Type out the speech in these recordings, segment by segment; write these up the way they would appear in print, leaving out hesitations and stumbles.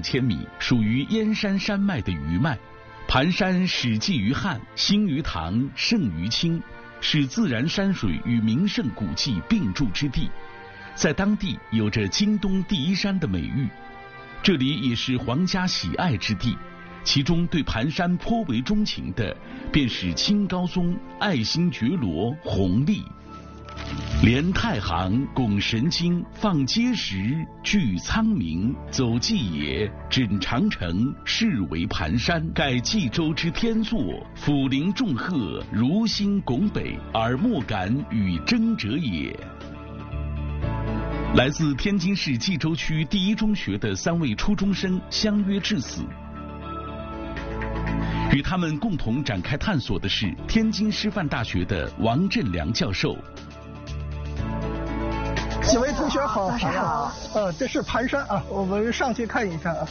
千米，属于燕山山脉的余脉。盘山始继于汉，兴于唐，盛于清，是自然山水与名胜古迹并筑之地，在当地有着京东第一山的美誉。这里也是皇家喜爱之地，其中对盘山颇为钟情的，便是清高宗爱新觉罗弘历。连太行，拱神经，放碣石，聚苍冥，走纪野，枕长城，是为盘山，盖冀州之天作，俯临众壑，如心拱北，而莫敢与争者也。来自天津市冀州区第一中学的3位初中生相约至此，与他们共同展开探索的是天津师范大学的王振良教授。 几位同学好， 老师好。 这是盘山啊，我们上去看一下啊。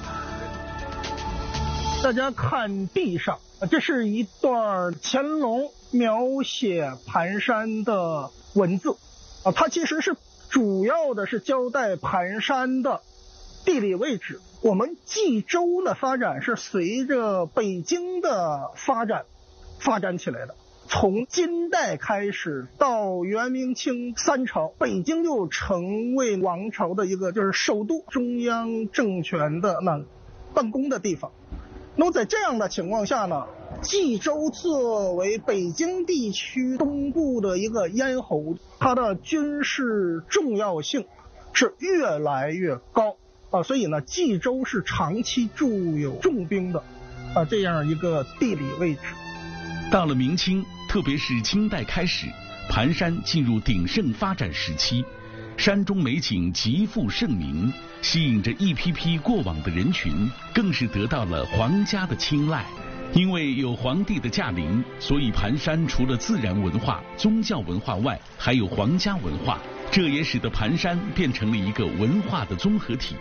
大家看地上，这是一段乾隆描写盘山的文字啊，它其实是主要的是交代盘山的地理位置。我们冀州的发展是随着北京的发展起来的。从金代开始到元明清三朝，北京就成为王朝的一个就是首都，中央政权的办公的地方。那么在这样的情况下呢，冀州作为北京地区东部的一个咽喉，它的军事重要性是越来越高啊，所以呢，冀州是长期驻有重兵的这样一个地理位置。 到了明清，特别是清代开始，盘山进入鼎盛发展时期，山中美景极负盛名，吸引着一批批过往的人群，更是得到了皇家的青睐。因为有皇帝的驾临，所以盘山除了自然文化、宗教文化外，还有皇家文化，这也使得盘山变成了一个文化的综合体。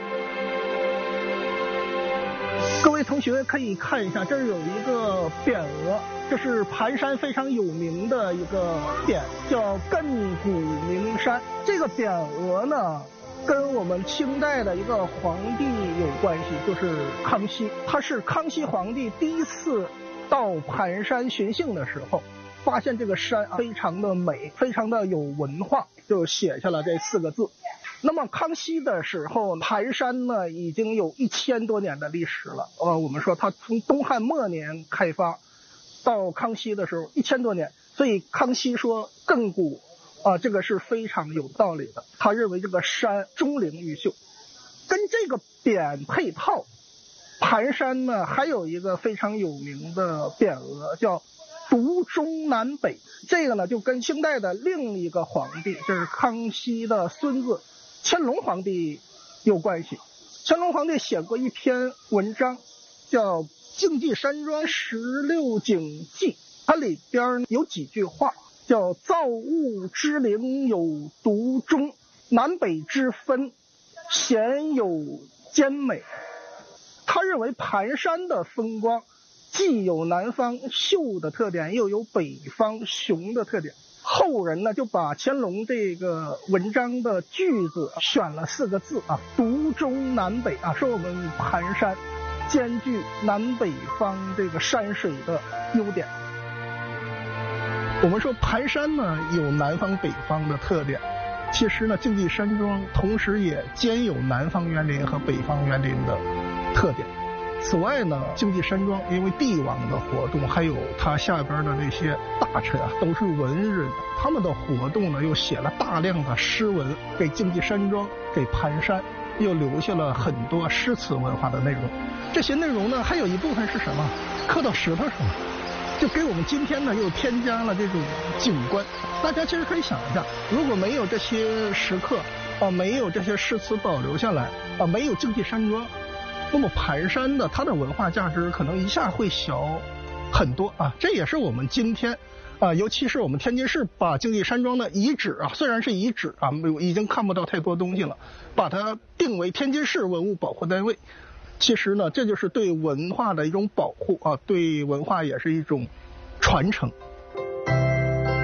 各位同学可以看一下，这儿有一个匾额，这是盘山非常有名的一个匾，叫亘古名山。这个匾额呢，跟我们清代的一个皇帝有关系，就是康熙。他是康熙皇帝第一次到盘山巡幸的时候，发现这个山非常的美，非常的有文化，就写下了这4个字。那么康熙的时候，盘山呢已经有1000多年的历史了。我们说它从东汉末年开发到康熙的时候1000多年，所以康熙说亘古这个是非常有道理的。他认为这个山钟灵毓秀。跟这个匾配套，盘山呢还有一个非常有名的匾额叫独中南北。这个呢就跟清代的另一个皇帝，就是康熙的孙子乾隆皇帝有关系。乾隆皇帝写过一篇文章叫《静寂山庄16景记》，它里边有几句话叫造物之灵有独中，南北之分鲜有兼美。他认为盘山的风光既有南方秀的特点，又有北方雄的特点。后人呢就把乾隆这个文章的句子选了4个字独中南北说我们盘山兼具南北方这个山水的优点。我们说盘山呢有南方北方的特点，其实呢静寂山庄同时也兼有南方园林和北方园林的特点。此外呢，静寂山庄因为帝王的活动，还有他下边的那些大臣都是文人，他们的活动呢又写了大量的诗文，给静寂山庄、给盘山又留下了很多诗词文化的内容。这些内容呢，还有一部分是什么？刻到石头上，就给我们今天呢又添加了这种景观。大家其实可以想一下，如果没有这些石刻没有这些诗词保留下来没有静寂山庄，那么盘山的它的文化价值可能一下会小很多这也是我们今天尤其是我们天津市把静寂山庄的遗址虽然是遗址已经看不到太多东西了，把它定为天津市文物保护单位。其实呢，这就是对文化的一种保护对文化也是一种传承。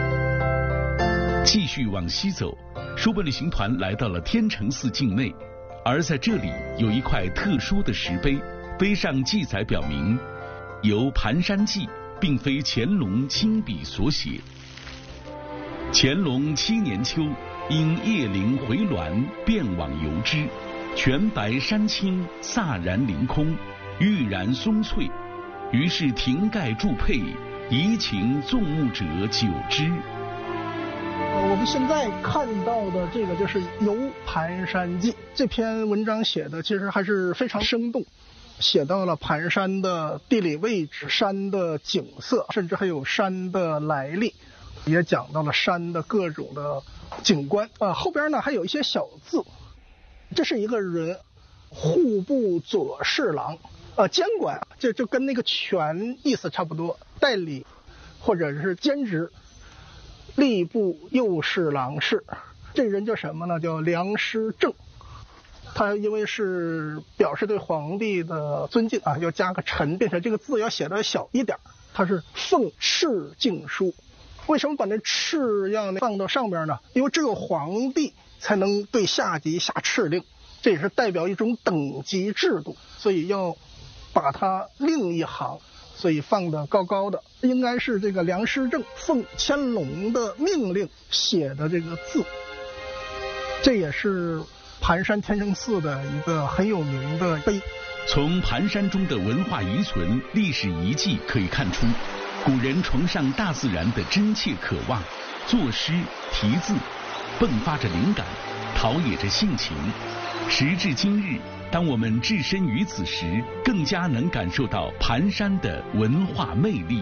继续往西走，书本旅行团来到了天成寺境内。 而在这里有一块特殊的石碑，碑上记载表明，由《盘山记》并非乾隆亲笔所写。乾隆7年秋，因叶灵回銮，便往游之，全白山青，飒然凌空，郁然松翠，于是亭盖筑配，怡情纵目者久之。 我们现在看到的这个就是《游盘山记》这篇文章写的其实还是非常生动，写到了盘山的地理位置、山的景色，甚至还有山的来历，也讲到了山的各种的景观。后边呢还有一些小字，这是一个人，户部左侍郎，监管，就跟那个权意思差不多，代理或者是兼职。吏部右侍郎事，这人叫什么呢？叫梁师正。他因为是表示对皇帝的尊敬啊，要加个臣，并且这个字要写得小一点，他是奉敕敬书。为什么把那敕要放到上边呢？因为只有皇帝才能对下级下敕令，这也是代表一种等级制度，所以要把它另一行，所以放得高高的，应该是这个梁师正奉乾隆的命令写的这个字。这也是盘山天胜寺的一个很有名的碑。 从盘山中的文化遗存、历史遗迹可以看出，古人崇尚大自然的真切渴望，作诗题字，迸发着灵感，陶冶着性情。时至今日，当我们置身于此时，更加能感受到盘山的文化魅力。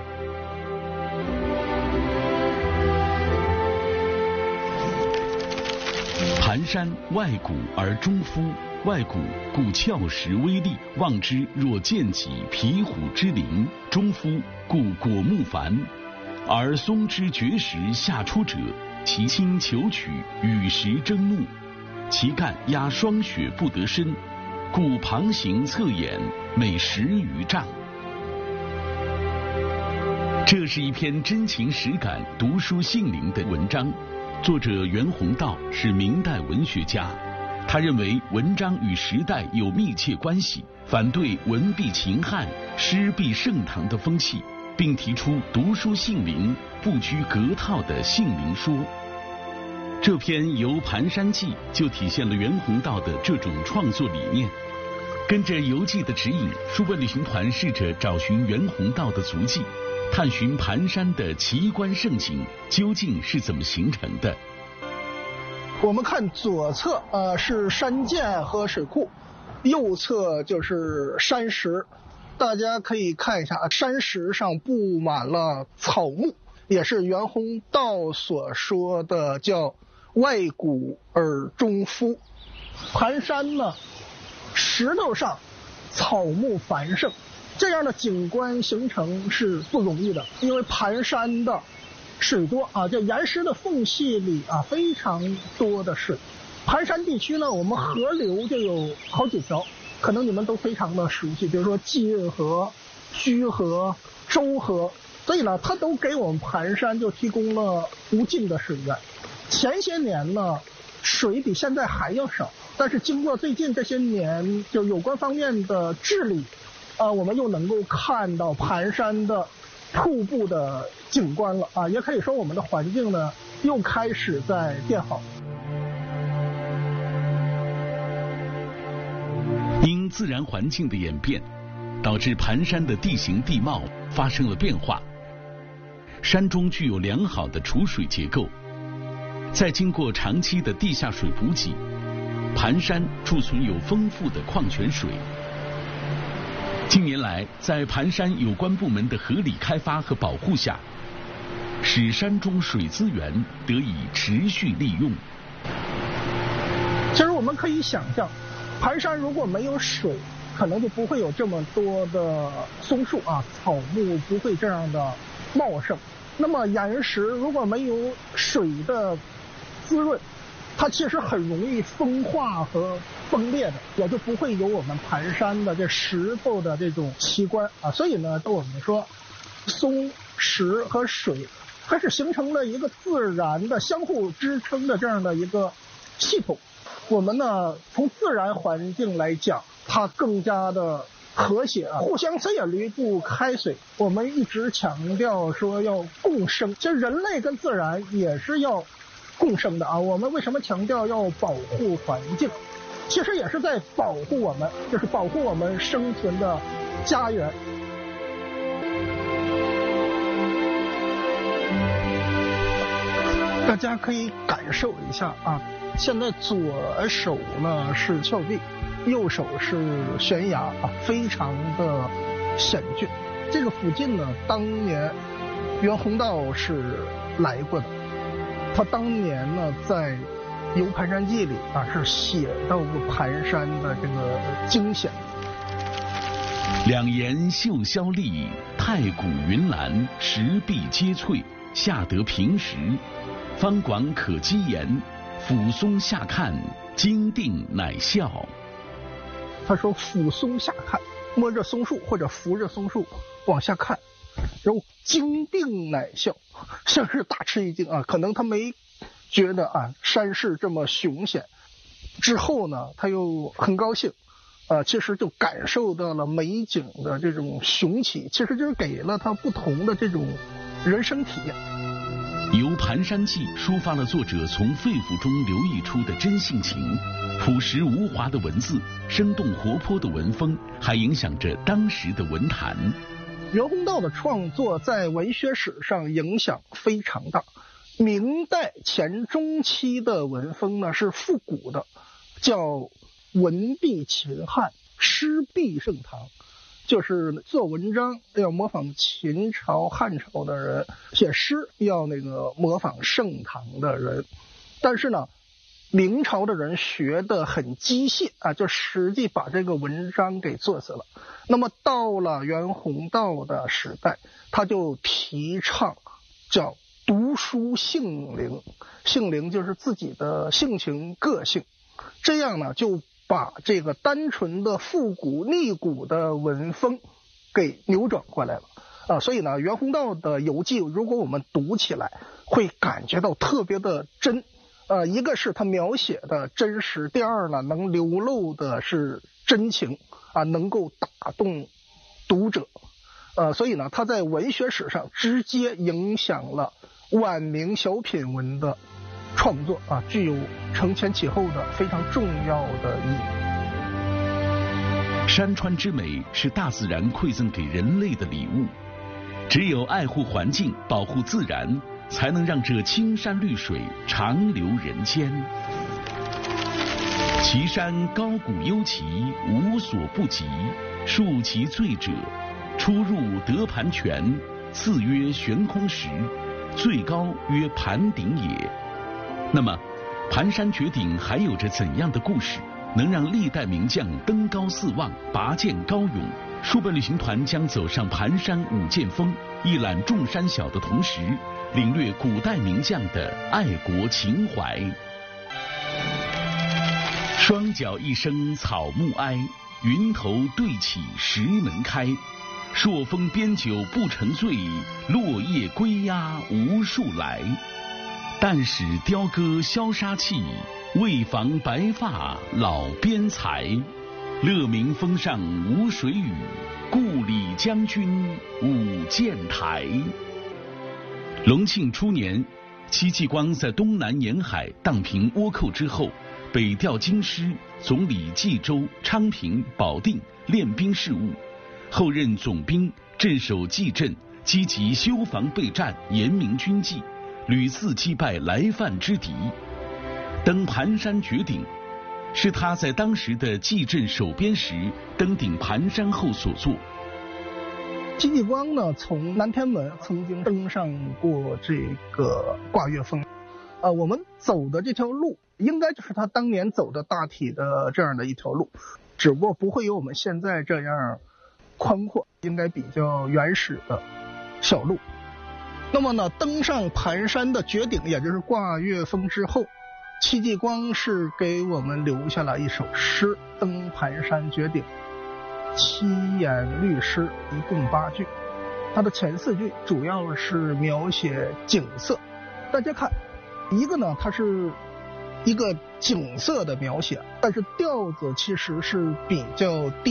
盘山外古而中肤，外古故峭石微砺，望之若见己皮虎之灵；中肤故果木繁，而松枝绝石下出者，其清求取，与石争木，其干压霜雪不得深，故旁行侧眼，每10余丈。这是一篇真情实感、读书性灵的文章。作者袁宏道是明代文学家，他认为文章与时代有密切关系，反对文必秦汉、诗必盛唐的风气，并提出读书性灵、不拘格套的性灵说。这篇《游盘山记》就体现了袁宏道的这种创作理念。跟着游记的指引，书本旅行团试着找寻袁宏道的足迹，探寻盘山的奇观胜景究竟是怎么形成的。 我们看左侧是山涧和水库，右侧就是山石。大家可以看一下，山石上布满了草木，也是袁宏道所说的叫外古而中肤。盘山呢，石头上草木繁盛，这样的景观形成是不容易的，因为盘山的水多啊，这岩石的缝隙里非常多的水。盘山地区呢，我们河流就有好几条，可能你们都非常的熟悉，比如说季运河、胥河、周河，所以呢，它都给我们盘山就提供了无尽的水源。前些年呢，水比现在还要少，但是经过最近这些年就有关方面的治理，我们又能够看到盘山的瀑布的景观了也可以说我们的环境呢又开始在变好。 因自然环境的演变，导致盘山的地形地貌发生了变化，山中具有良好的储水结构，再经过长期的地下水补给，盘山贮存有丰富的矿泉水。近年来，在盘山有关部门的合理开发和保护下，使山中水资源得以持续利用。 其实我们可以想象，盘山如果没有水，可能就不会有这么多的松树草木不会这样的茂盛。那么岩石如果没有水的滋润，它其实很容易风化和崩裂的，也就不会有我们盘山的这石头的这种奇观所以呢，我们说松石和水它是形成了一个自然的相互支撑的这样的一个系统。 我们呢从自然环境来讲，它更加的和谐啊，互相谁也离不开谁。我们一直强调说要共生，其实人类跟自然也是要共生的啊。我们为什么强调要保护环境？其实也是在保护我们，就是保护我们生存的家园。大家可以感受一下啊，现在左手呢是峭壁，右手是悬崖啊，非常的险峻。这个附近呢，当年袁宏道是来过的，他当年呢在《游盘山记》里啊是写到过盘山的这个惊险。 两岩秀霄丽，太古云岚，石壁皆翠，下得平石。方广可稽言，俯松下看，惊定乃笑。 他说俯松下看，摸着松树或者扶着松树往下看，然后惊定乃笑，像是大吃一惊啊！可能他没觉得啊山势这么凶险，之后呢他又很高兴，其实就感受到了美景的这种雄奇，其实就是给了他不同的这种人生体验。 由《盘山记》抒发了作者从肺腑中流溢出的真性情，朴实无华的文字，生动活泼的文风，还影响着当时的文坛。 袁宏道的创作在文学史上影响非常大。明代前中期的文风呢是复古的，叫文必秦汉，诗必盛唐。就是做文章要模仿秦朝汉朝的人，写诗要模仿盛唐的人。但是呢明朝的人学得很机械啊，就实际把这个文章给做死了。那么到了袁宏道的时代，他就提倡叫读书性灵，性灵就是自己的性情个性，这样呢就把这个单纯的复古逆古的文风给扭转过来了所以呢袁宏道的游记如果我们读起来会感觉到特别的真，一个是他描写的真实，第二呢能流露的是真情能够打动读者，所以呢他在文学史上直接影响了晚明小品文的创作具有承前启后的非常重要的意义。 山川之美是大自然馈赠给人类的礼物，只有爱护环境，保护自然，才能让这青山绿水长流人间。其山高谷幽奇，无所不及，数其最者，出入得盘泉，次曰悬空石，最高曰盘顶也。那么盘山绝顶还有着怎样的故事，能让历代名将登高四望，拔剑高勇？书本旅行团将走上盘山五剑峰，一览众山小的同时，领略古代名将的爱国情怀。双脚一声草木哀，云头对起石门开。朔风边酒不成醉，落叶归鸦无数来。但使雕戈消杀气，为防白发老边才。乐明峰上无水雨，故里将军舞剑台。隆庆初年，戚继光在东南沿海荡平倭寇之后，北调京师，总理冀州、昌平、保定，练兵事务。后任总兵，镇守蓟镇，积极修防备战，严明军纪，屡次击败来犯之敌。登盘山绝顶，是他在当时的蓟镇守边时登顶盘山后所作。 戚继光呢，从南天门曾经登上过这个挂岳峰，我们走的这条路应该就是他当年走的大体的这样的一条路，只不过不会有我们现在这样宽阔，应该比较原始的小路。那么呢，登上盘山的绝顶，也就是挂岳峰之后，戚继光是给我们留下了一首诗《登盘山绝顶》，7言律诗，一共8句。它的前4句主要是描写景色。大家看，一个呢，它是一个景色的描写，但是调子其实是比较低